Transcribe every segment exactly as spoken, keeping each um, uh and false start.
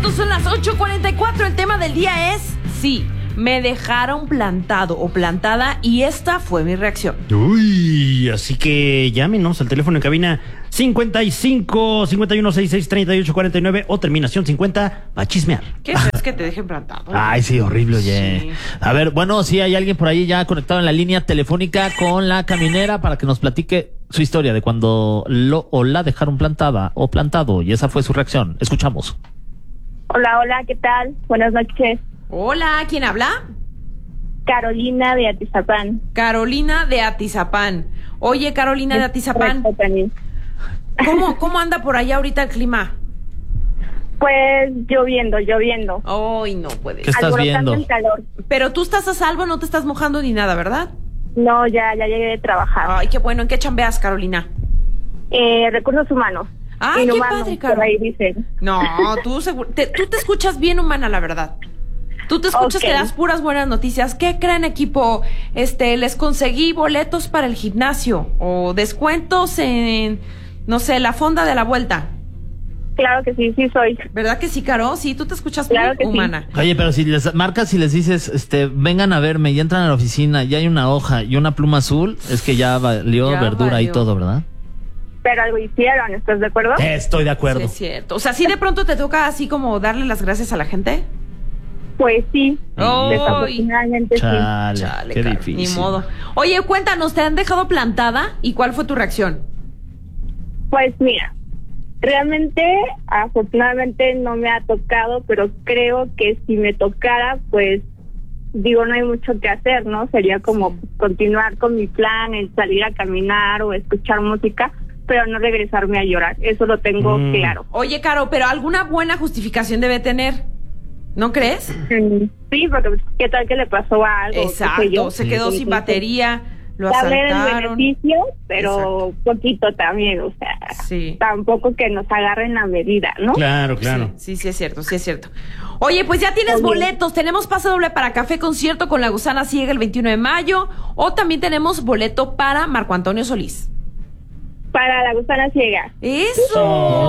minutos, son las ocho cuarenta y cuatro. El tema del día es, sí, me dejaron plantado o plantada y esta fue mi reacción. Uy, así que llámenos al teléfono en cabina cincuenta y cinco, cincuenta y uno, sesenta y seis, treinta y ocho, cuarenta y nueve o terminación cincuenta para chismear. ¿Qué es que te dejen plantado? Ay, sí, horrible, oye. Sí. A ver, bueno, sí hay alguien por ahí ya conectado en la línea telefónica con la caminera para que nos platique su historia de cuando lo o la dejaron plantada o plantado y esa fue su reacción. Escuchamos. Hola, hola, ¿qué tal? Buenas noches. Hola, ¿quién habla? Carolina de Atizapán. Carolina de Atizapán. Oye, Carolina de Atizapán, ¿cómo, cómo anda por allá ahorita el clima? Pues lloviendo, lloviendo. Ay, no puede ¿Qué ser. estás Alborotando viendo? el calor. Pero tú estás a salvo, no te estás mojando ni nada, ¿verdad? No, ya, ya llegué de trabajar. Ay, qué bueno. ¿En qué chambeas, Carolina? Eh, recursos humanos. Ay, qué Inhumanos, padre, por ahí Carolina. dicen. No, tú, seguro, te, tú te escuchas bien humana, la verdad. Tú te escuchas Ok. que das puras buenas noticias. ¿Qué creen, equipo? Este, les conseguí boletos para el gimnasio o descuentos en, no sé, la fonda de la vuelta. Claro que sí, sí soy. ¿Verdad que sí, Caro? Sí, tú te escuchas Claro muy que sí. humana. Oye, pero si les marcas y les dices, este, vengan a verme y entran a la oficina y hay una hoja y una pluma azul, es que ya valió Ya verdura valió. y todo, ¿verdad? Pero algo hicieron, ¿estás de acuerdo? Estoy de Sí, acuerdo. es cierto. O sea, ¿sí de pronto te toca así como darle las gracias a la gente? Pues sí. Ay. Desafortunadamente sí. Chale, Chale, qué Caro, difícil. ni modo. Oye, cuéntanos, ¿te han dejado plantada? ¿Y cuál fue tu reacción? Pues mira, realmente, afortunadamente no me ha tocado, pero creo que si me tocara, pues digo, no hay mucho que hacer, ¿no? Sería como continuar con mi plan, el salir a caminar o escuchar música, pero no regresarme a llorar. Eso lo tengo Mm. claro. Oye, Caro, pero alguna buena justificación debe tener, ¿no crees? Mm, Sí, porque pues, ¿qué tal que le pasó algo? ¿Qué sé Exacto, yo? se quedó sin batería, lo Saber el asaltaron. beneficio, pero poquito también, o sea, Sí. tampoco que nos agarren la medida, ¿no? Claro, claro. Sí, sí, sí es cierto, sí es cierto. Oye, pues ya tienes Oye. boletos. Tenemos pase doble para Café Concierto con La Gusana Ciega el veintiuno de mayo. O también tenemos boleto para Marco Antonio Solís. Para la gusana ciega. ¡Eso!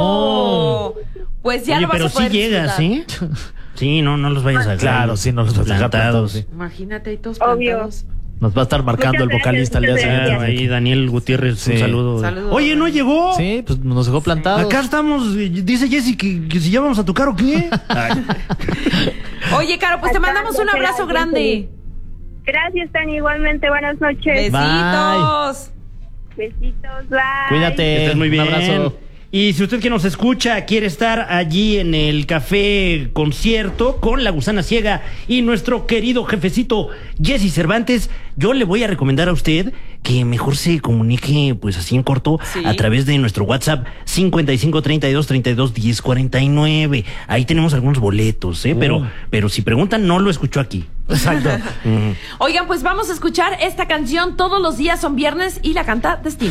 Oh. Pues ya Oye, lo vas pero a poder sí llegas, disfrutar. ¿sí? Sí, no, no los vayas a dejar. Claro, sí, no los vas a dejar plantados. plantados, sí. Imagínate ahí todos Obvio. plantados. Nos va a estar marcando Muchas el vocalista al día gracias, muchas siguiente. Claro, ahí Daniel Gutiérrez, Sí. un saludo. Saludos. Oye, ¿no llegó? Sí, pues nos dejó plantados. Acá estamos, eh, dice Jessy que, que si ya vamos a tocar o qué. Ay. Oye, Caro, pues te Acá mandamos un ya abrazo queda grande. Gracias, Tani, igualmente, buenas noches. Besitos. Besitos, bye. Cuídate. Que estés muy bien. Un abrazo. Y si usted que nos escucha quiere estar allí en el Café Concierto con La Gusana Ciega y nuestro querido jefecito Jessy Cervantes, yo le voy a recomendar a usted que mejor se comunique pues así en corto Sí. a través de nuestro WhatsApp cincuenta y cinco, treinta y dos, treinta y dos, diez, cuarenta y nueve. Ahí tenemos algunos boletos, ¿eh? Oh. Pero, pero si preguntan, no lo escuchó aquí. Exacto. Ujú. Oigan, pues vamos a escuchar esta canción. Todos los días son viernes y la canta Destino.